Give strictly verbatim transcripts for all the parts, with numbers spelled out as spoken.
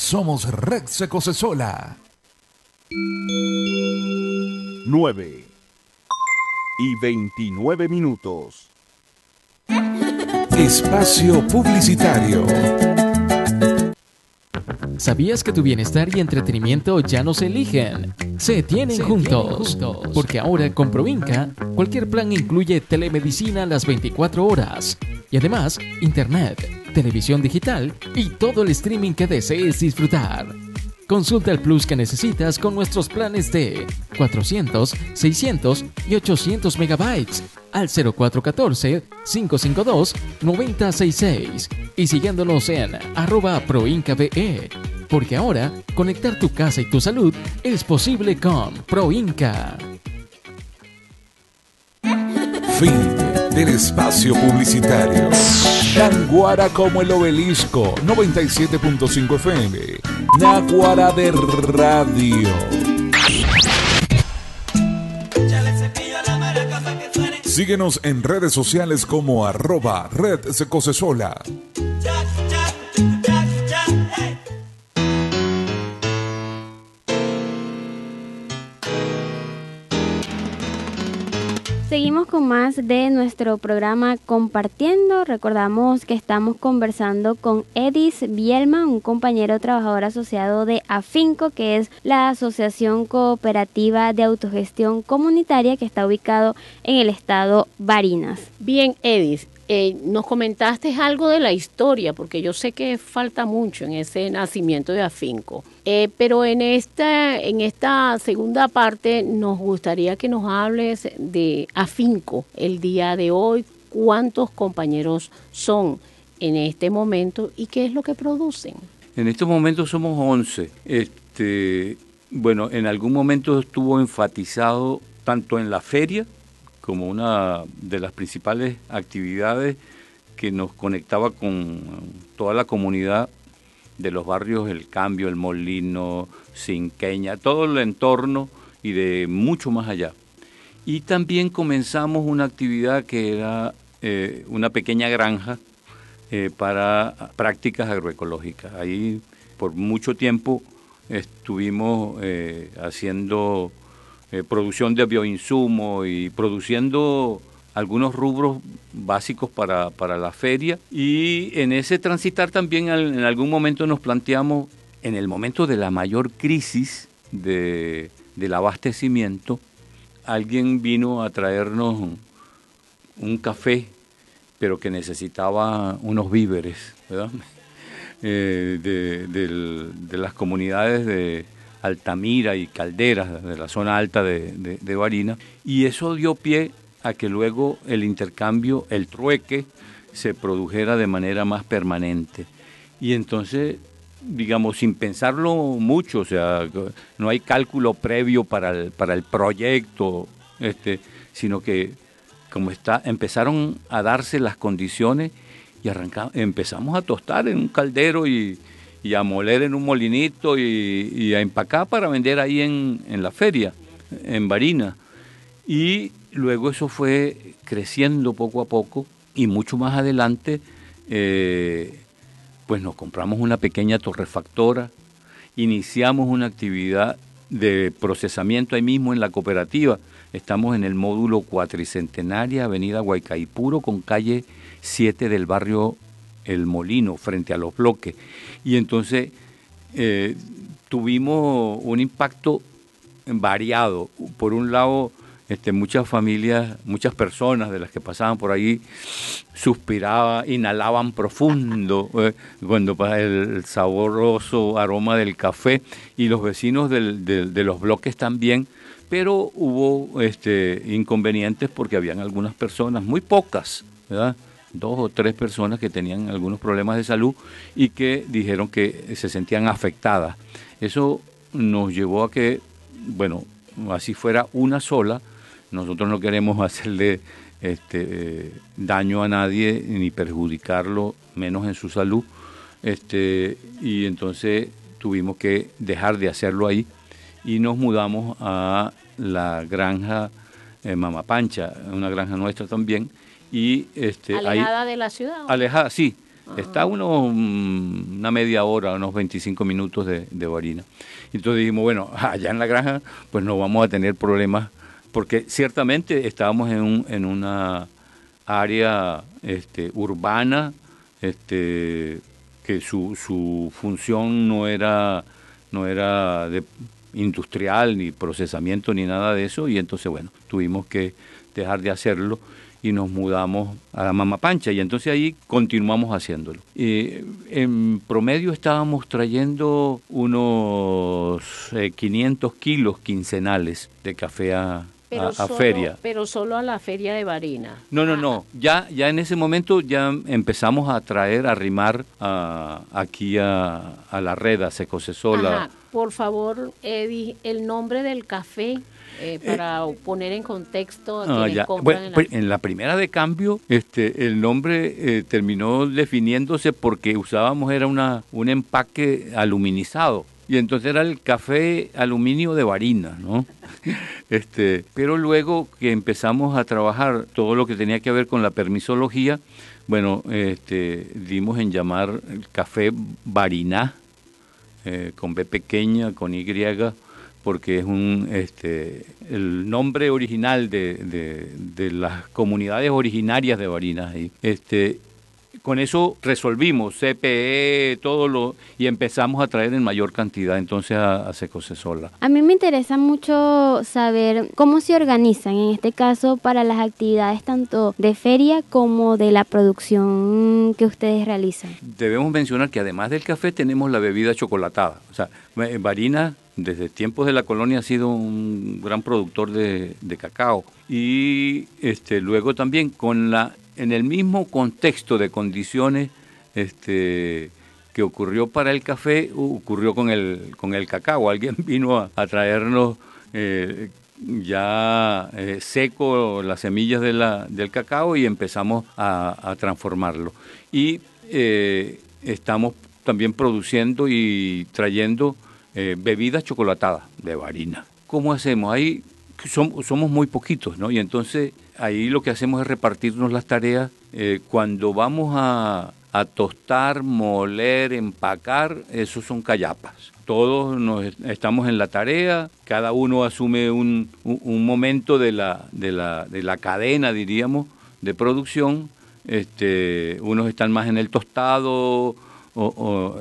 Somos Red Secosesola. nueve y veintinueve minutos. Espacio publicitario. ¿Sabías que tu bienestar y entretenimiento ya no se eligen? Se tienen, se juntos. tienen juntos. Porque ahora con Proinca, cualquier plan incluye telemedicina las veinticuatro horas. Y además, internet, televisión digital y todo el streaming que desees disfrutar. Consulta el plus que necesitas con nuestros planes de cuatrocientos, seiscientos y ochocientos megabytes al cero cuatro uno cuatro, cinco cinco dos, nueve cero seis seis y siguiéndonos en arroba proincabe, porque ahora conectar tu casa y tu salud es posible con Proinca. Fin del espacio publicitario. Naguará como el obelisco, noventa y siete punto cinco F M. Naguará de Radio. Síguenos en redes sociales como arroba Red Secosesola. Seguimos con más de nuestro programa Compartiendo. Recordamos que estamos conversando con Edis Bielma, un compañero trabajador asociado de Afinco, que es la Asociación Cooperativa de Autogestión Comunitaria que está ubicado en el estado Barinas. Bien, Edis, eh, nos comentaste algo de la historia, porque yo sé que falta mucho en ese nacimiento de Afinco. Eh, pero en esta, en esta segunda parte nos gustaría que nos hables de Afinco el día de hoy, cuántos compañeros son en este momento y qué es lo que producen. En estos momentos somos once. Este, bueno, en algún momento estuvo enfatizado tanto en la feria como una de las principales actividades que nos conectaba con toda la comunidad de los barrios El Cambio, El Molino, Cinqueña, todo el entorno y de mucho más allá. Y también comenzamos una actividad que era eh, una pequeña granja eh, para prácticas agroecológicas. Ahí por mucho tiempo estuvimos eh, haciendo eh, producción de bioinsumos y produciendo algunos rubros básicos para, para la feria, y en ese transitar también en algún momento nos planteamos, en el momento de la mayor crisis de, del abastecimiento, alguien vino a traernos un café, pero que necesitaba unos víveres, ¿verdad? Eh, de, de, de las comunidades de Altamira y Calderas, de la zona alta de, de, de Barinas, y eso dio pie a que luego el intercambio, el trueque, se produjera de manera más permanente. Y entonces, digamos, sin pensarlo mucho, o sea, no hay cálculo previo para el, para el proyecto, este, sino que como está, empezaron a darse las condiciones y arrancamos, empezamos a tostar en un caldero y, y a moler en un molinito y, y a empacar para vender ahí en, en la feria, en Barinas. Y luego eso fue creciendo poco a poco y mucho más adelante eh, pues nos compramos una pequeña torrefactora, iniciamos una actividad de procesamiento ahí mismo en la cooperativa. Estamos en el módulo Cuatricentenaria, Avenida Guaycaipuro, con calle siete del barrio El Molino, frente a los bloques. Y entonces eh, tuvimos un impacto variado. Por un lado, Este, muchas familias, muchas personas de las que pasaban por ahí suspiraban, inhalaban profundo eh, cuando el, el saboroso aroma del café, y los vecinos del, del, de los bloques también, pero hubo este, inconvenientes porque habían algunas personas, muy pocas, ¿verdad? Dos o tres personas que tenían algunos problemas de salud y que dijeron que se sentían afectadas. Eso nos llevó a que, bueno, así fuera una sola. Nosotros no queremos hacerle este, eh, daño a nadie ni perjudicarlo, menos en su salud. Este, y entonces tuvimos que dejar de hacerlo ahí y nos mudamos a la granja eh, Mama Pancha, una granja nuestra también. Y, este, ¿Alejada ahí, de la ciudad? Alejada, sí. Ajá. Está a unos, mm, una media hora, unos veinticinco minutos de, de Barinas. Entonces dijimos, bueno, allá en la granja pues no vamos a tener problemas, porque ciertamente estábamos en, un, en una área este, urbana, este, que su, su función no era, no era de industrial, ni procesamiento, ni nada de eso, y entonces, bueno, tuvimos que dejar de hacerlo y nos mudamos a la Mama Pancha, y entonces ahí continuamos haciéndolo. Eh, en promedio estábamos trayendo unos eh, quinientos kilos quincenales de café a, pero a, solo, a feria. Pero solo a la feria de Barinas. No, no, no. Ya, ya en ese momento ya empezamos a traer, a arrimar a, aquí a, a la red, a Secosesola. Ajá. Por favor, Eddie, el nombre del café, eh, para eh, poner en contexto a ah, quienes ya. compran Bueno, en, la... en la primera de cambio, este, el nombre eh, terminó definiéndose porque usábamos, era una, un empaque aluminizado. Y entonces era el café aluminio de Barinas, ¿no? Este, pero luego que empezamos a trabajar todo lo que tenía que ver con la permisología, bueno, este, dimos en llamar el café Barinas, eh, con B pequeña, con Y, porque es un, este, el nombre original de, de, de las comunidades originarias de Barinas. Este, con eso resolvimos C P E, todo lo, y empezamos a traer en mayor cantidad entonces a, a Secosesola. A mí me interesa mucho saber cómo se organizan, en este caso, para las actividades tanto de feria como de la producción que ustedes realizan. Debemos mencionar que además del café tenemos la bebida chocolatada. O sea, Barinas desde tiempos de la colonia ha sido un gran productor de, de cacao. Y este, luego también con la en el mismo contexto de condiciones este, que ocurrió para el café, ocurrió con el, con el cacao. Alguien vino a, a traernos eh, ya eh, seco las semillas de la, del cacao y empezamos a, a transformarlo. Y eh, estamos también produciendo y trayendo eh, bebidas chocolatadas de Barinas. ¿Cómo hacemos? Ahí somos, somos muy poquitos, ¿no? Y entonces ahí lo que hacemos es repartirnos las tareas. Eh, cuando vamos a, a tostar, moler, empacar, esos son cayapas. Todos nos estamos en la tarea, cada uno asume un, un, un momento de la, de, la, de la cadena, diríamos, de producción. Este, unos están más en el tostado, o, o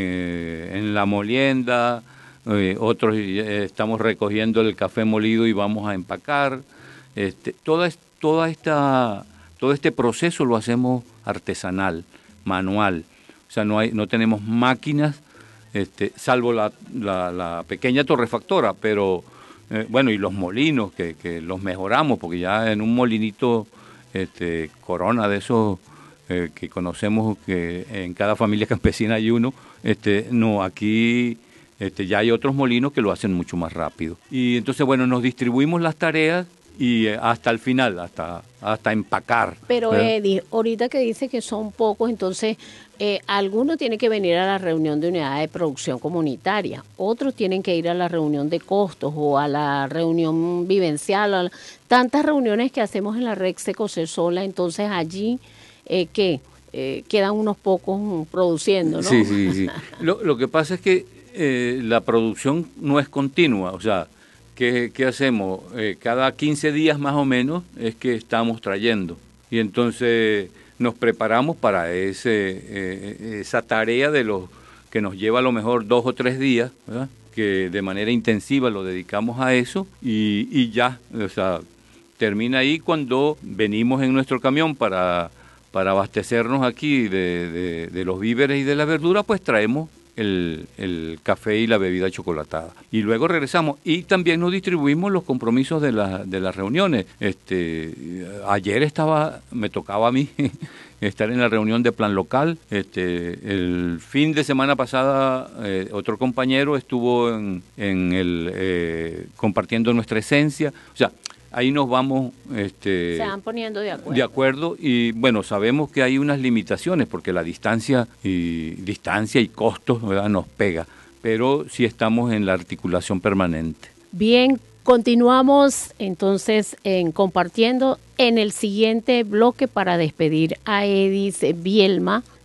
eh, en la molienda, eh, otros eh, estamos recogiendo el café molido y vamos a empacar. Este, toda, toda esta, todo este proceso lo hacemos artesanal, manual. O sea, no hay, no tenemos máquinas, este, salvo la, la, la pequeña torrefactora, pero eh, bueno, y los molinos que, que los mejoramos, porque ya en un molinito este, Corona de esos eh, que conocemos que en cada familia campesina hay uno, este, no, aquí este, ya hay otros molinos que lo hacen mucho más rápido. Y entonces, bueno, nos distribuimos las tareas y hasta el final, hasta hasta empacar. Pero Eddie, ahorita que dice que son pocos, entonces eh, algunos tienen que venir a la reunión de unidad de producción comunitaria, otros tienen que ir a la reunión de costos o a la reunión vivencial, a la, tantas reuniones que hacemos en la red Secosesola, entonces allí, eh, ¿qué? Eh, quedan unos pocos produciendo, ¿no? Sí, sí, sí. Lo, lo que pasa es que eh, la producción no es continua, o sea, ¿Qué, qué hacemos? Eh, cada quince días más o menos es que estamos trayendo. Y entonces nos preparamos para ese eh, esa tarea de los que nos lleva a lo mejor dos o tres días, ¿verdad? Que de manera intensiva lo dedicamos a eso y, y ya, o sea, termina ahí cuando venimos en nuestro camión para, para abastecernos aquí de, de, de los víveres y de la verdura, pues traemos El, el café y la bebida chocolatada. Y luego regresamos y también nos distribuimos los compromisos de, la, de las reuniones. Este, ayer estaba, me tocaba a mí estar en la reunión de plan local. Este, el fin de semana pasada eh, otro compañero estuvo en, en el eh, compartiendo nuestra esencia. O sea, ahí nos vamos este, se van poniendo de acuerdo. De acuerdo y bueno, sabemos que hay unas limitaciones porque la distancia y distancia y costos, ¿verdad?, nos pega, pero sí estamos en la articulación permanente. Bien, continuamos entonces en compartiendo en el siguiente bloque para despedir a Edis Bielma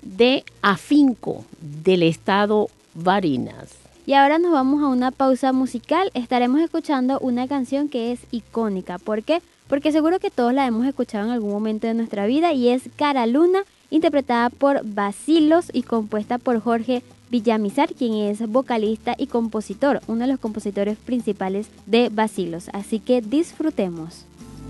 de Afinco, del estado Barinas. Y ahora nos vamos a una pausa musical. Estaremos escuchando una canción que es icónica. ¿Por qué? Porque seguro que todos la hemos escuchado en algún momento de nuestra vida y es Cara Luna, interpretada por Bacilos y compuesta por Jorge Villamizar, quien es vocalista y compositor, uno de los compositores principales de Bacilos. Así que disfrutemos.